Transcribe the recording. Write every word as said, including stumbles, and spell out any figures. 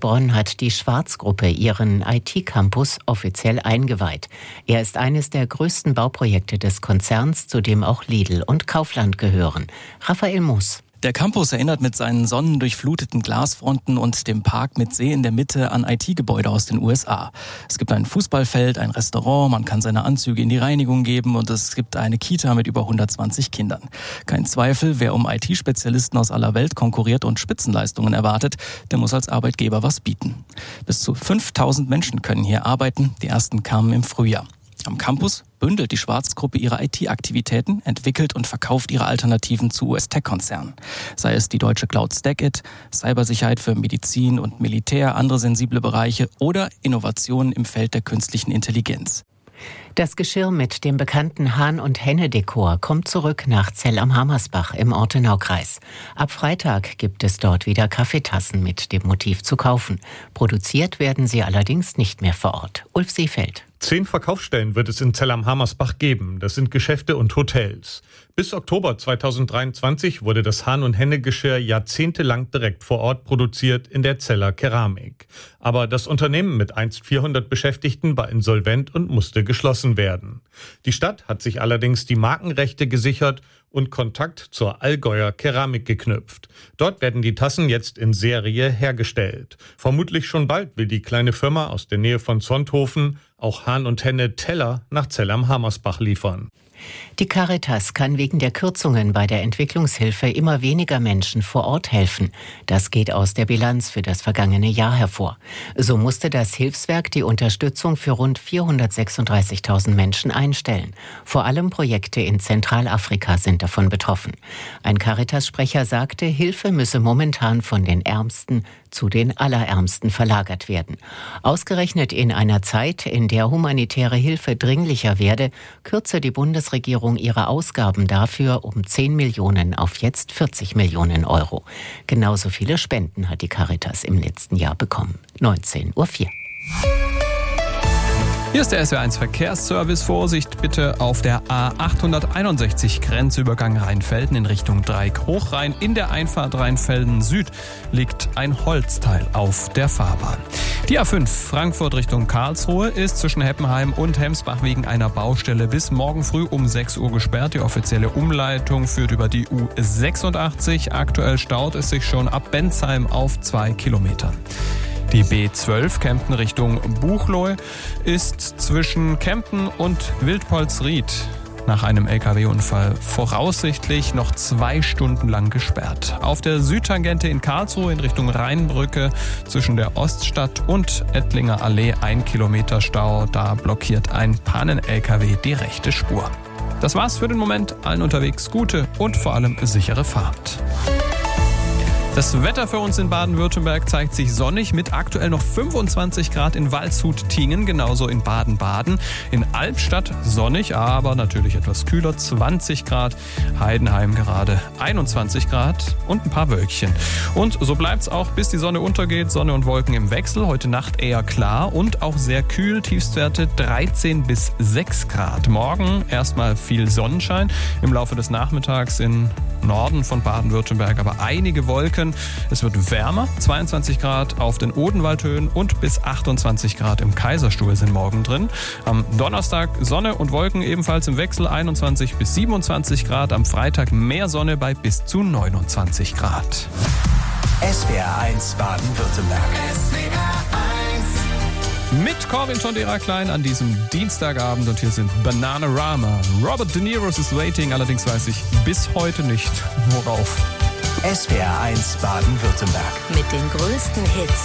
Bonn hat die Schwarz-Gruppe ihren I T-Campus offiziell eingeweiht. Er ist eines der größten Bauprojekte des Konzerns, zu dem auch Lidl und Kaufland gehören. Raphael Moos. Der Campus erinnert mit seinen sonnendurchfluteten Glasfronten und dem Park mit See in der Mitte an I T-Gebäude aus den U S A. Es gibt ein Fußballfeld, ein Restaurant, man kann seine Anzüge in die Reinigung geben und es gibt eine Kita mit über hundertzwanzig Kindern. Kein Zweifel, wer um I T-Spezialisten aus aller Welt konkurriert und Spitzenleistungen erwartet, der muss als Arbeitgeber was bieten. Bis zu fünftausend Menschen können hier arbeiten, die ersten kamen im Frühjahr. Am Campus bündelt die Schwarz-Gruppe ihre I T-Aktivitäten, entwickelt und verkauft ihre Alternativen zu U S-Tech-Konzernen. Sei es die deutsche Cloud StackIt, Cybersicherheit für Medizin und Militär, andere sensible Bereiche oder Innovationen im Feld der künstlichen Intelligenz. Das Geschirr mit dem bekannten Hahn- und Henne-Dekor kommt zurück nach Zell am Hamersbach im Ortenaukreis. Ab Freitag gibt es dort wieder Kaffeetassen mit dem Motiv zu kaufen. Produziert werden sie allerdings nicht mehr vor Ort. Ulf Seefeld. Zehn Verkaufsstellen wird es in Zell am Hamersbach geben. Das sind Geschäfte und Hotels. Bis Oktober zweitausenddreiundzwanzig wurde das Hahn- und Henne-Geschirr jahrzehntelang direkt vor Ort produziert in der Zeller Keramik. Aber das Unternehmen mit einst vierhundert Beschäftigten war insolvent und musste geschlossen werden. Die Stadt hat sich allerdings die Markenrechte gesichert und Kontakt zur Allgäuer Keramik geknüpft. Dort werden die Tassen jetzt in Serie hergestellt. Vermutlich schon bald will die kleine Firma aus der Nähe von Sonthofen auch Hahn und Henne Teller nach Zell am Hamersbach liefern. Die Caritas kann wegen der Kürzungen bei der Entwicklungshilfe immer weniger Menschen vor Ort helfen. Das geht aus der Bilanz für das vergangene Jahr hervor. So musste das Hilfswerk die Unterstützung für rund vierhundertsechsunddreißigtausend Menschen einstellen. Vor allem Projekte in Zentralafrika sind davon betroffen. Ein Caritas-Sprecher sagte, Hilfe müsse momentan von den Ärmsten zu den Allerärmsten verlagert werden. Ausgerechnet in einer Zeit, in der humanitäre Hilfe dringlicher werde, kürze die Bundesregierung ihre Ausgaben dafür um zehn Millionen auf jetzt vierzig Millionen Euro. Genauso viele Spenden hat die Caritas im letzten Jahr bekommen. neunzehn Uhr vier. Hier ist der S W R eins Verkehrsservice. Vorsicht bitte auf der A achthunderteinundsechzig Grenzübergang Rheinfelden in Richtung Dreieck-Hochrhein. In der Einfahrt Rheinfelden Süd liegt ein Holzteil auf der Fahrbahn. Die A fünf Frankfurt Richtung Karlsruhe ist zwischen Heppenheim und Hemsbach wegen einer Baustelle bis morgen früh um sechs Uhr gesperrt. Die offizielle Umleitung führt über die U sechsundachtzig. Aktuell staut es sich schon ab Bensheim auf zwei Kilometern. Die B zwölf Kempten Richtung Buchloe ist zwischen Kempten und Wildpolsried nach einem L K W-Unfall voraussichtlich noch zwei Stunden lang gesperrt. Auf der Südtangente in Karlsruhe in Richtung Rheinbrücke zwischen der Oststadt und Ettlinger Allee ein Kilometer Stau. Da blockiert ein Pannen-L K W die rechte Spur. Das war's für den Moment. Allen unterwegs gute und vor allem sichere Fahrt. Das Wetter für uns in Baden-Württemberg zeigt sich sonnig mit aktuell noch fünfundzwanzig Grad in Waldshut-Tiengen, genauso in Baden-Baden. In Albstadt sonnig, aber natürlich etwas kühler, zwanzig Grad. Heidenheim gerade einundzwanzig Grad und ein paar Wölkchen. Und so bleibt's auch, bis die Sonne untergeht. Sonne und Wolken im Wechsel. Heute Nacht eher klar und auch sehr kühl. Tiefstwerte dreizehn bis sechs Grad. Morgen erstmal viel Sonnenschein. Im Laufe des Nachmittags in Norden von Baden-Württemberg aber einige Wolken. Es wird wärmer, zweiundzwanzig Grad auf den Odenwaldhöhen und bis achtundzwanzig Grad im Kaiserstuhl sind morgen drin. Am Donnerstag Sonne und Wolken ebenfalls im Wechsel, einundzwanzig bis siebenundzwanzig Grad. Am Freitag mehr Sonne bei bis zu neunundzwanzig Grad. S W R eins Baden-Württemberg. Mit Corbin Tondera Klein an diesem Dienstagabend und hier sind Bananarama. Robert De Niro's is Waiting, allerdings weiß ich bis heute nicht, worauf. S W R eins Baden-Württemberg. Mit den größten Hits